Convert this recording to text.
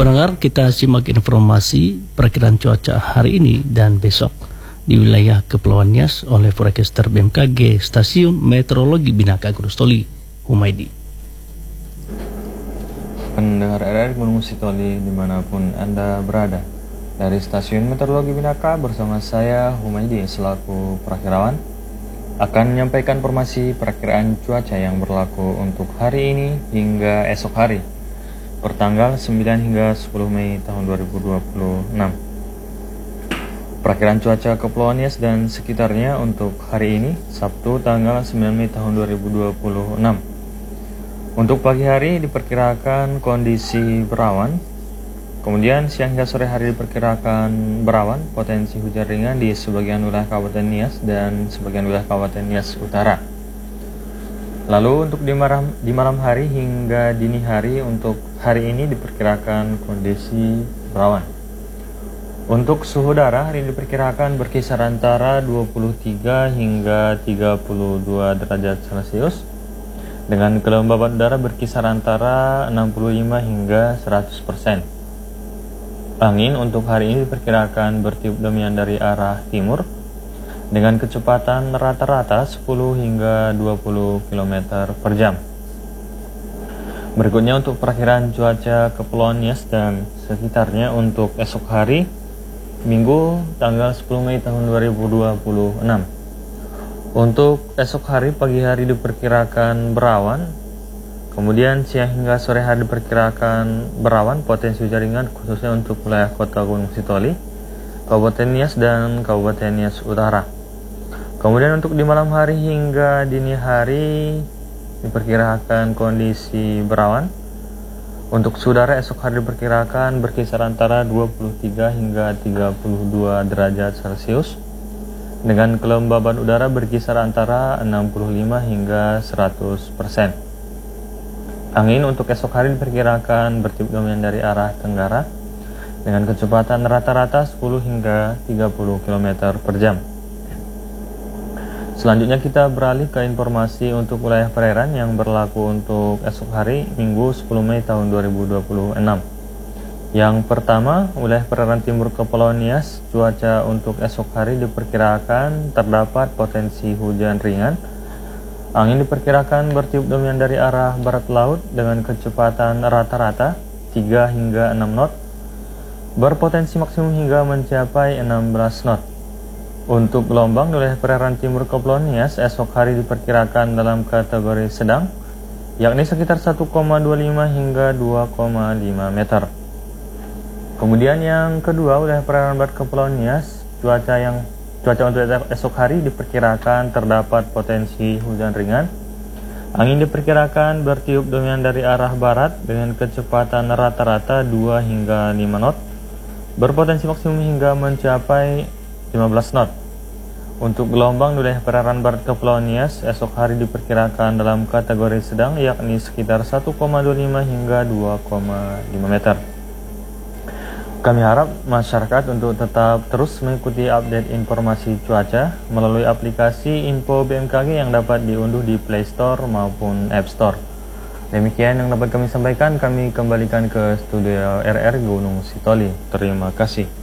Pendengar, kita simak informasi perakiraan cuaca hari ini dan besok di wilayah Kepulauan Nias oleh forecaster BMKG Stasiun Meteorologi Binaka Gunung Sitoli, Humaydi. Pendengar RRI Gunung Sitoli dimanapun Anda berada, dari Stasiun Meteorologi Binaka bersama saya Humaydi selaku perakirawan akan menyampaikan informasi perakiraan cuaca yang berlaku untuk hari ini hingga esok hari pertanggal 9 hingga 10 Mei tahun 2026. Perakiraan cuaca Kepulauan Nias dan sekitarnya untuk hari ini Sabtu tanggal 9 Mei tahun 2026. Untuk pagi hari diperkirakan kondisi berawan, kemudian siang hingga sore hari diperkirakan berawan, potensi hujan ringan di sebagian wilayah Kabupaten Nias dan sebagian wilayah Kabupaten Nias Utara. Lalu untuk di malam hari hingga dini hari untuk hari ini diperkirakan kondisi berawan. Untuk suhu udara hari ini diperkirakan berkisar antara 23 hingga 32 derajat Celcius dengan kelembaban udara berkisar antara 65 hingga 100%. Angin untuk hari ini diperkirakan bertiup dominan dari arah timur dengan kecepatan rata-rata 10 hingga 20 km per jam. Berikutnya untuk perakiraan cuaca Kepulauan Nias dan sekitarnya untuk esok hari Minggu tanggal 10 Mei tahun 2026. Untuk esok hari pagi hari diperkirakan berawan, kemudian siang hingga sore hari diperkirakan berawan, potensi hujan ringan khususnya untuk wilayah Kota Gunung Sitoli, Kabupaten Nias dan Kabupaten Nias Utara. Kemudian untuk di malam hari hingga dini hari diperkirakan kondisi berawan. Untuk saudara esok hari diperkirakan berkisar antara 23 hingga 32 derajat Celcius dengan kelembaban udara berkisar antara 65 hingga 100%. Angin untuk esok hari diperkirakan bertiup dominan dari arah tenggara dengan kecepatan rata-rata 10 hingga 30 km per jam. Selanjutnya kita beralih ke informasi untuk wilayah perairan yang berlaku untuk esok hari Minggu 10 Mei tahun 2026. Yang pertama, wilayah perairan timur Kepulauan Nias, cuaca untuk esok hari diperkirakan terdapat potensi hujan ringan. Angin diperkirakan bertiup dominan dari arah barat laut dengan kecepatan rata-rata 3 hingga 6 knot, berpotensi maksimum hingga mencapai 16 knot. Untuk gelombang di wilayah perairan timur Kepulauan Nias esok hari diperkirakan dalam kategori sedang, yakni sekitar 1,25 hingga 2,5 meter. Kemudian yang kedua, wilayah perairan barat Kepulauan Nias, cuaca untuk esok hari diperkirakan terdapat potensi hujan ringan. Angin diperkirakan bertiup dominan dari arah barat dengan kecepatan rata-rata 2 hingga 5 knot, berpotensi maksimum hingga mencapai 15 knot. Untuk gelombang di wilayah perairan barat Kepulauan Nias esok hari diperkirakan dalam kategori sedang, yakni sekitar 1,25 hingga 2,5 meter. Kami harap masyarakat untuk tetap terus mengikuti update informasi cuaca melalui aplikasi Info BMKG yang dapat diunduh di Play Store maupun App Store. Demikian yang dapat kami sampaikan, kami kembalikan ke studio RR Gunung Sitoli. Terima kasih.